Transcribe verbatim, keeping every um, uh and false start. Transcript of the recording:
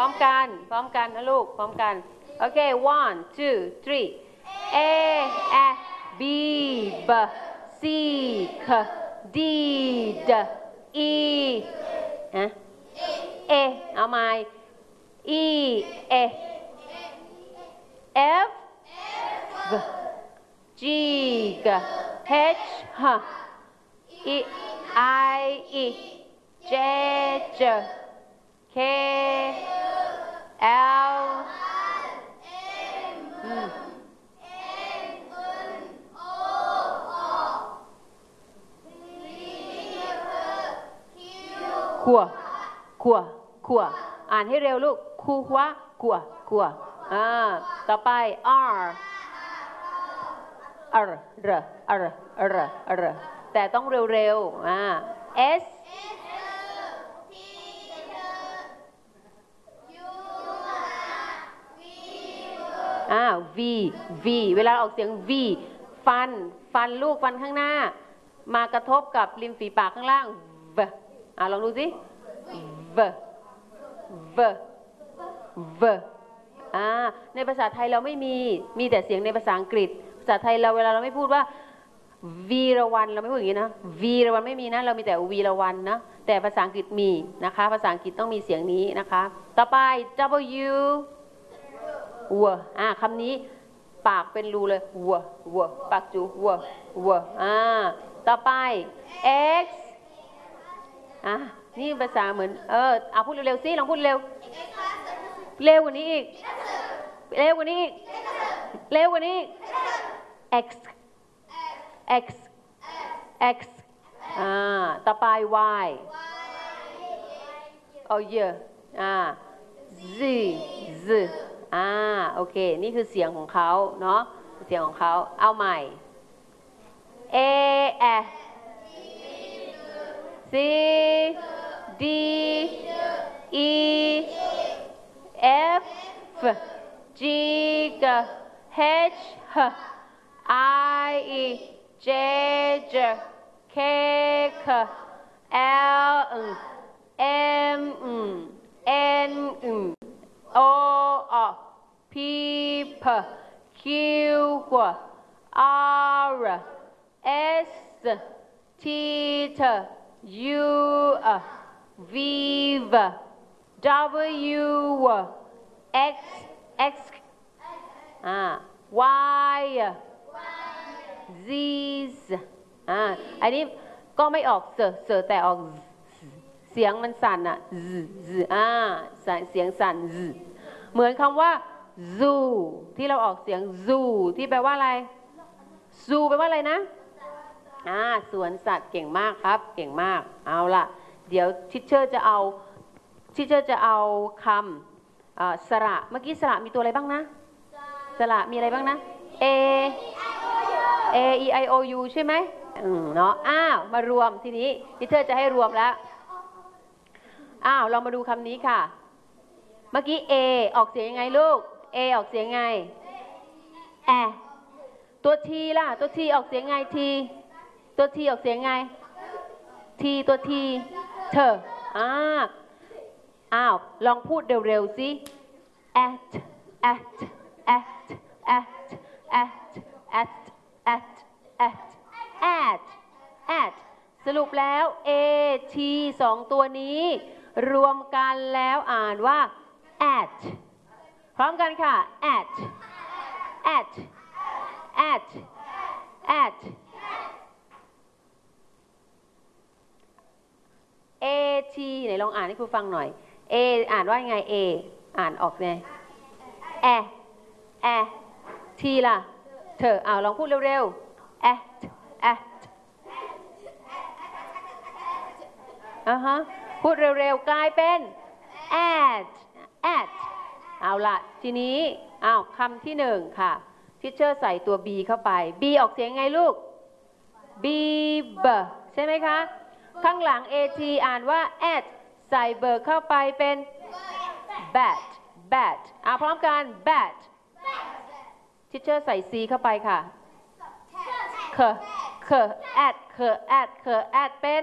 อมกันพร้อมกันนะลูกพร้อมกันโอเค one two three A F B B C K D D E ฮะ A เอาใหม่ E A F G G H H I I E J J K L อืมขัวขัวขัวอ่านให้เร็วลูกคูหัวขัวขัวอ่าต่อไป R R R R R R แต่ต้องเร็วๆอ่า S อ่า V V เวลาออกเสียง V ฟันฟันลูกฟันข้างหน้ามากระทบกับริมฝีปากข้างล่าง V อ่าลองดูสิ V V V อ่าในภาษาไทยเราไม่มีมีแต่เสียงในภาษาอังกฤษภาษาไทยเราเวลาเราไม่พูดว่าวีรวันเราไม่พูดอย่างนี้นะวีรวันไม่มีนะเรามีแต่วีรวันนะแต่ภาษาอังกฤษมีนะคะภาษาอังกฤษต้องมีเสียงนี้นะคะต่อไป W วัวอ่าคำนี้ปากเป็นรูเลยวัววัวปากจูวัววัวอ่าต่อไป X อ่ะนี่ภาษาเหมือนเออเอาพูดเร็วๆสิลองพูดเร็วเร็วกว่านี้อีกเร็วกว่านี้อีกเร็วกว่านี้ X X X อ่าต่อไป Y โอ้เยอะอ่า Z Z อ่าโอเคนี่คือเสียงของเขาเนาะเสียงของเขาเอาใหม่ A F C D E F G H I E J J K K L M N O O P P Q R S T T U V W X X อ่า Y Z อ่าอันนี้ก็ไม่ออกเสอเสอแต่ออกเสียงมันสั่นอ่ะ Z Z อ่าเสียงสั่น Z เหมือนคำว่า zoo ที่เราออกเสียง zoo ที่แปลว่าอะไร zoo แปลว่าอะไรนะอ่าสวนสัตว์เก่งมากครับเก่งมากเอาล่ะเดี๋ยวทิชเชอร์จะเอาทิชเชอร์จะเอาคำสระเมื่อกี้สระมีตัวอะไรบ้างนะสระมีอะไรบ้างนะ A A E I O U ใช่ไหมอืมเนาะอ้าวมารวมทีนี้ทิชเชอร์จะให้รวมแล้วอ้าวเรามาดูคำนี้ค่ะเมื่อกี้ A ออกเสียงยังไงลูก A ออกเสียงไงแอตัว T ล่ะตัว T ออกเสียงไง T ตัว T ออกเสียงไง T ตัว T เธออ้าอ้าวลองพูดเร็วๆสิ at at at at at at at at at at สรุปแล้ว A T สองตัวนี้รวมกันแล้วอ่านว่า at พร้อมกันค่ะ at at at at A T ไหนลองอ่านให้ครูฟังหน่อย A อ่านว่าไง A อ่านออกไงแอแอ T ล่ะเธอเอาลองพูดเร็วๆ at at อ่าฮะพูดเร็วๆกลายเป็น at at เอาล่ะทีนี้อ้าวคำที่หนึ่งค่ะทิชเชอร์ใส่ตัว B เข้าไป B ออกเสียงไงลูก B B ใช่ไหมคะข้างหลัง at อ่านว่า at ใส่เบอร์เข้าไปเป็น bat bat อ่ะพร้อมกัน bat ทิชเชอร์ใส่ c เข้าไปค่ะเคเค at เค at เค at เป็น